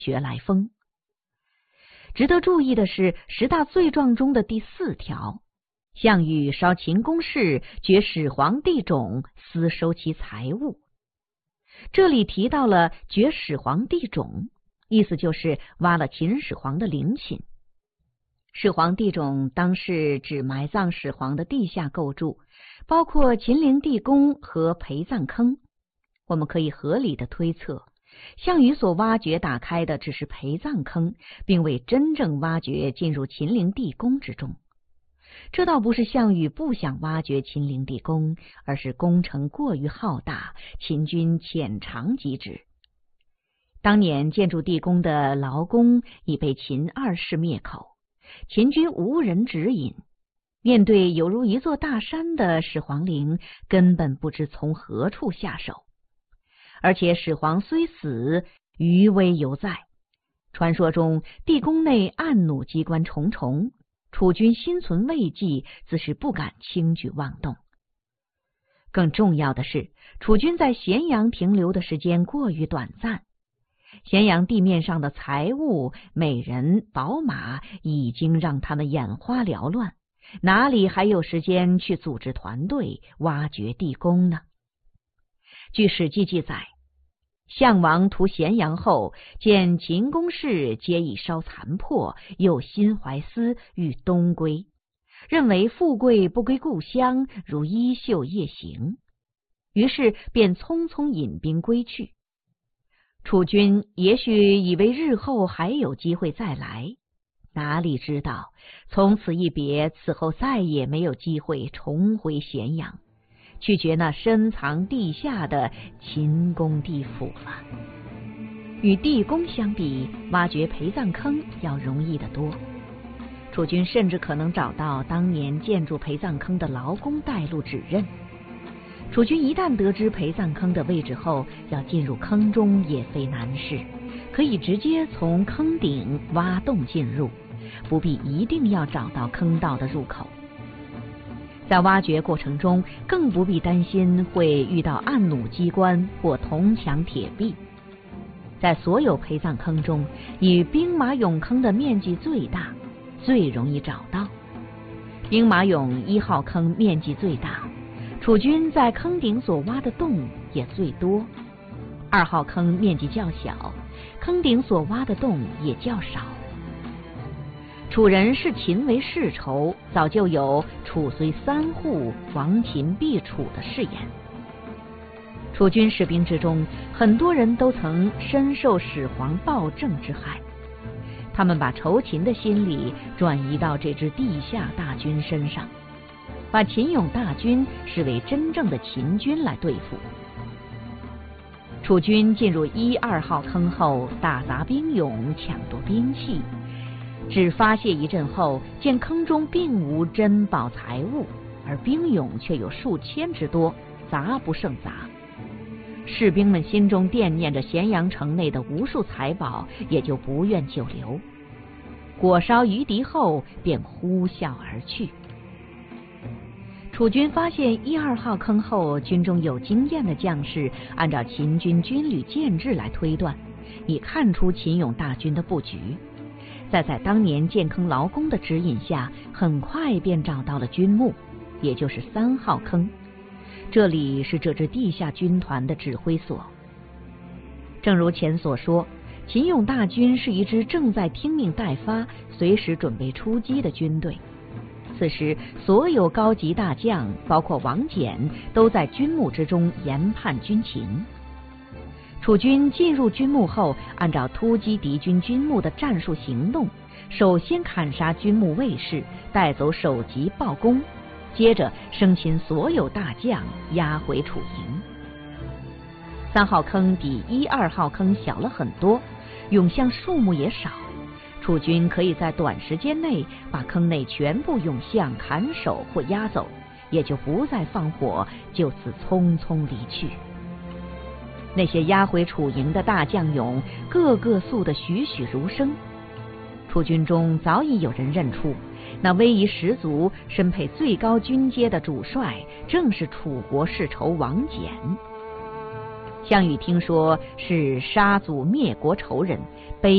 学来风。值得注意的是10大罪状中的第4条，项羽烧秦宫室，掘始皇地冢，私收其财物。这里提到了掘始皇地冢，意思就是挖了秦始皇的陵寝。始皇地冢当是指埋葬始皇的地下构筑，包括秦陵地宫和陪葬坑。我们可以合理的推测，项羽所挖掘打开的只是陪葬坑，并未真正挖掘进入秦陵地宫之中。这倒不是项羽不想挖掘秦陵地宫，而是工程过于浩大，秦军浅尝即止。当年建筑地宫的劳宫已被秦2世灭口，秦军无人指引，面对有如一座大山的始皇陵，根本不知从何处下手。而且始皇虽死，余威犹在。传说中地宫内暗弩机关重重，楚军心存畏惧，自是不敢轻举妄动。更重要的是，楚军在咸阳停留的时间过于短暂，咸阳地面上的财物、美人、宝马已经让他们眼花缭乱，哪里还有时间去组织团队挖掘地宫呢？据《史记》记载，项王屠咸阳后，见秦宫室皆已烧残破，又心怀私欲东归，认为富贵不归故乡，如衣袖夜行，于是便匆匆引兵归去。楚军也许以为日后还有机会再来，哪里知道从此一别，此后再也没有机会重回咸阳，去掘那深藏地下的秦宫地府了。与地宫相比，挖掘陪葬坑要容易得多。楚军甚至可能找到当年建筑陪葬坑的劳工带路指认。楚军一旦得知陪葬坑的位置后，要进入坑中也非难事，可以直接从坑顶挖洞进入，不必一定要找到坑道的入口。在挖掘过程中，更不必担心会遇到暗弩机关或铜墙铁壁。在所有陪葬坑中，以兵马俑坑的面积最大，最容易找到。兵马俑1号坑面积最大，楚军在坑顶所挖的洞也最多。2号坑面积较小，坑顶所挖的洞也较少。楚人视秦为世仇，早就有楚虽3户，亡秦必楚的誓言。楚军士兵之中，很多人都曾深受始皇暴政之害，他们把仇秦的心理转移到这支地下大军身上，把秦俑大军视为真正的秦军来对付。楚军进入1、2号坑后，打砸兵俑，抢夺兵器，只发泄一阵后，见坑中并无珍宝财物，而兵俑却有数千之多，杂不胜杂。士兵们心中惦念着咸阳城内的无数财宝，也就不愿久留。火烧于敌后，便呼啸而去。楚军发现1、2号坑后，军中有经验的将士按照秦军军旅建制来推断，已看出秦俑大军的布局。在当年建坑劳工的指引下，很快便找到了军墓，也就是3号坑。这里是这支地下军团的指挥所。正如前所说，秦俑大军是一支正在听命待发、随时准备出击的军队。此时，所有高级大将，包括王翦，都在军墓之中研判军情。楚军进入军墓后，按照突击敌军军墓的战术行动，首先砍杀军墓卫士，带走首级报功，接着生擒所有大将，押回楚营。3号坑比1、2号坑小了很多，俑像数目也少，楚军可以在短时间内把坑内全部俑像砍首或押走，也就不再放火，就此匆匆离去。那些押回楚营的大将俑，个个肃得栩栩如生。楚军中早已有人认出，那威仪十足、身配最高军阶的主帅，正是楚国世仇王翦。项羽听说是杀祖灭国仇人，悲